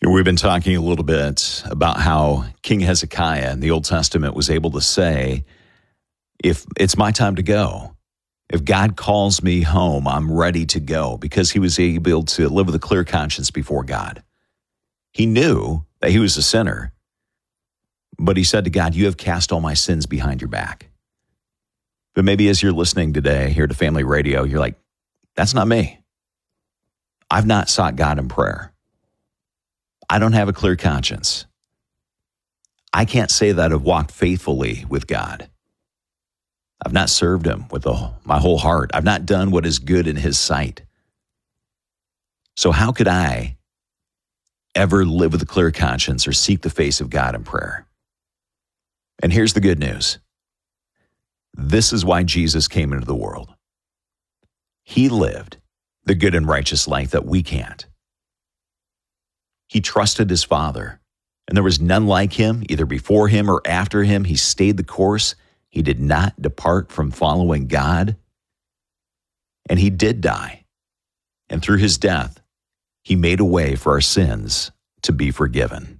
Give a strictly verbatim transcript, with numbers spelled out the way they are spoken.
We've been talking a little bit about how King Hezekiah in the Old Testament was able to say, if it's my time to go, if God calls me home, I'm ready to go, because he was able to live with a clear conscience before God. He knew that he was a sinner, but he said to God, you have cast all my sins behind your back. But maybe as you're listening today here to Family Radio, you're like, that's not me. I've not sought God in prayer. I don't have a clear conscience. I can't say that I've walked faithfully with God. I've not served him with the, my whole heart. I've not done what is good in his sight. So how could I ever live with a clear conscience or seek the face of God in prayer? And here's the good news. This is why Jesus came into the world. He lived the good and righteous life that we can't. He trusted his Father, and there was none like him, either before him or after him. He stayed the course. He did not depart from following God. And he did die. And through his death, he made a way for our sins to be forgiven.